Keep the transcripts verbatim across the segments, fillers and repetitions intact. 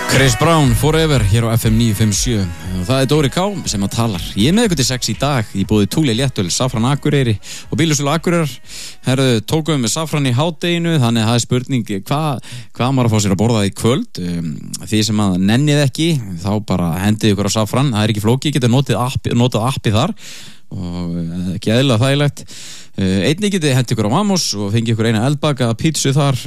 Chris Brown, Forever, hér á F M níu fimm sjö. Það er Dóri K sem að talar. Ég er með ykkur til sex í dag í boði Túli Léttöl, Safran Akureyri og Bílasölu Akureyrar. Herðu, tókum við Safran í hádeginu, þannig að það er spurning hvað hva maður að fá sér að borða í kvöld. Því sem að nennið ekki, þá bara hendið ykkur á Safran. Það er ekki flókið, getur notið appi, notað appi þar og ekki eðlilega þægilegt. Einnig getið hendið ykkur á Mamos og fengið ykkur eina eldbaka pítsu þar.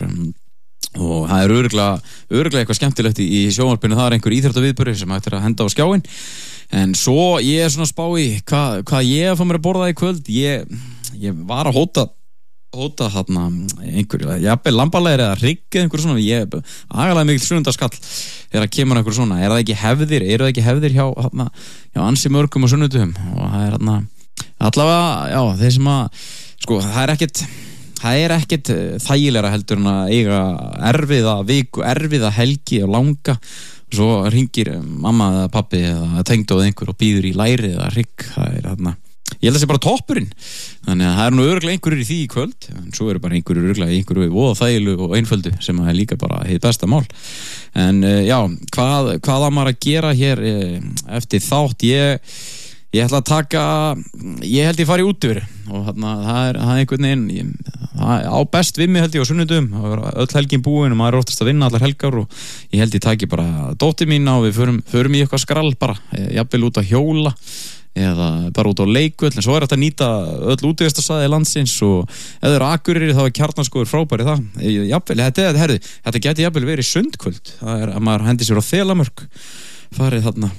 Og það er örugglega örugglega eitthvað skemmtilegt í, í sjónvarpinu. Það er einhver íþróttaviðburður sem hægt er að henda á skjáinn. En svo ég er svona að spá í hvað hva ég að fá mér að borða í kvöld. Ég, ég var að hóta hóta þarna einhver, jafnvel lambalegir eða hrygg eða einhver svona. Ég agalega mikil sunnundaskall þegar að kemur einhver svona. Er það ekki hefðir, eru það ekki hefðir hjá, þarna, hjá ansi mörgum og sunnudum? Og það er þarna allavega, já, þeir sem að sko, það er ekkert Það er ekkert þægilegra heldur en að eiga erfiða viku, erfiða helgi og langa. Svo ringir mamma eða pappi eða tengdóð einhver og býður í læri eða hrygg. Það er þarna, ég held að það sé bara toppurinn. Þannig að það er nú örugglega einhverjur í því í kvöld. En svo eru bara einhverjur örugglega einhverju voða þægilu og einföldu sem er líka bara hið besta mál. En já, hvað, hvað á maður að gera hér eftir þátt? Ég... Ég ætla að taka, ég held ég fari út yfir og þarna, það er, það er einhvern veginn, ég, það á best við mig held ég á sunnudum, það var öll helgin búin og maður er oftast að vinna allar helgar og ég held ég taki bara dóttir mína og við förum, förum í eitthvað skrall bara, jafnvel út að hjóla eða bara út á leikvöll, en svo er þetta að nýta öll útivistarsvæði landsins og ef það eru Akureyri þá er Kjarnaskógur frábæri það, jafnvel, þetta, herri, þetta geti jafnvel verið sundkvöld, það er að maður hendi sér á Þelamörk, farið þarna.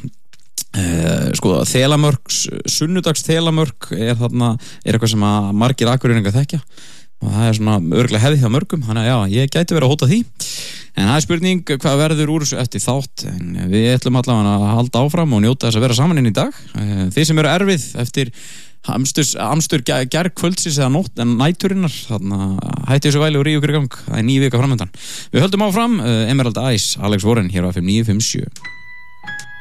Uh, sko, Þelamörk, sunnudags Þelamörk er þarna, er eitthvað sem að margir Akureyringar þekkja og það er svona örugglega hefði hjá mörgum, þannig að já, ég gæti verið að hóta því en það er spurning hvað verður úr þessu eftir þátt, en við ætlum allavega að halda áfram og njóta þess að vera saman inn í dag. uh, þið sem eru erfið eftir amsturs, amstur gerð kvöldsins eða nótt en næturinnar, þannig hætti þessu væli og ríu ykkur í gang, það er nýju vika framöndan. Við höldum áfram, uh, Emerald Eyes, Alex Warren hér á F M níu fimm sjö.